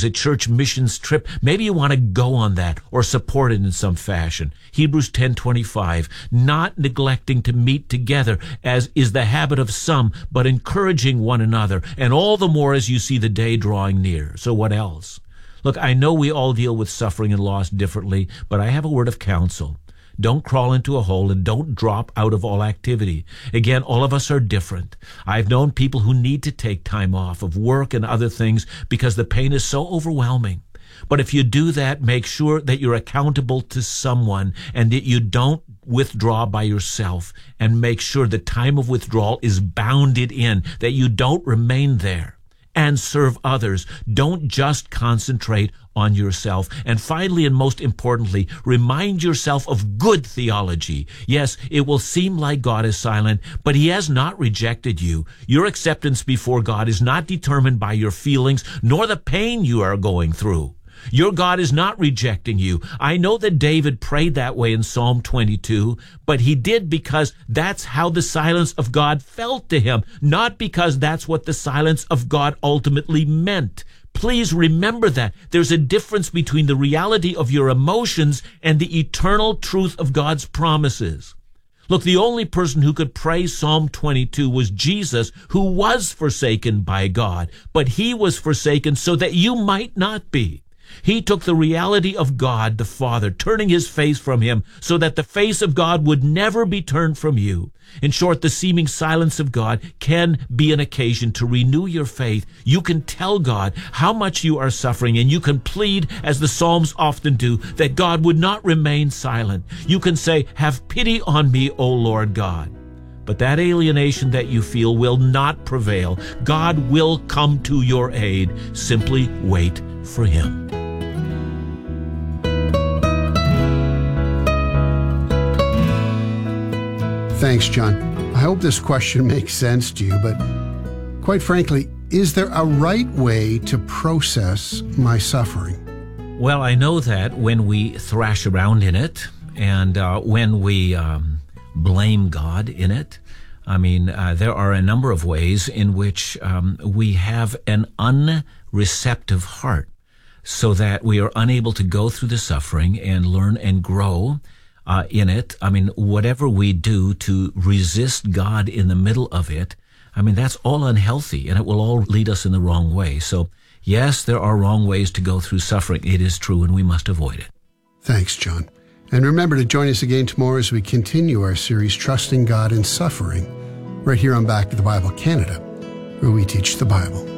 a church missions trip, maybe you want to go on that or support it in some fashion. Hebrews 10:25, not neglecting to meet together, as is the habit of some, but encouraging one another, and all the more as you see the day drawing near. So what else? Look, I know we all deal with suffering and loss differently, but I have a word of counsel. Don't crawl into a hole and don't drop out of all activity. Again, all of us are different. I've known people who need to take time off of work and other things because the pain is so overwhelming. But if you do that, make sure that you're accountable to someone and that you don't withdraw by yourself, and make sure the time of withdrawal is bounded in, that you don't remain there. And serve others. Don't just concentrate on yourself. And finally, and most importantly, remind yourself of good theology. Yes, it will seem like God is silent, but He has not rejected you. Your acceptance before God is not determined by your feelings, nor the pain you are going through. Your God is not rejecting you. I know that David prayed that way in Psalm 22, but he did because that's how the silence of God felt to him, not because that's what the silence of God ultimately meant. Please remember that. There's a difference between the reality of your emotions and the eternal truth of God's promises. Look, the only person who could pray Psalm 22 was Jesus, who was forsaken by God, but He was forsaken so that you might not be. He took the reality of God the Father, turning His face from Him so that the face of God would never be turned from you. In short, the seeming silence of God can be an occasion to renew your faith. You can tell God how much you are suffering, and you can plead, as the Psalms often do, that God would not remain silent. You can say, "Have pity on me, O Lord God." But that alienation that you feel will not prevail. God will come to your aid. Simply wait for Him. Thanks, John. I hope this question makes sense to you, but quite frankly, is there a right way to process my suffering? Well, I know that when we thrash around in it and when we blame God in it, there are a number of ways in which we have an unreceptive heart so that we are unable to go through the suffering and learn and grow in it. Whatever we do to resist God in the middle of it, that's all unhealthy, and it will all lead us in the wrong way. So, yes, there are wrong ways to go through suffering. It is true, and we must avoid it. Thanks, John. And remember to join us again tomorrow as we continue our series, Trusting God in Suffering, right here on Back to the Bible Canada, where we teach the Bible.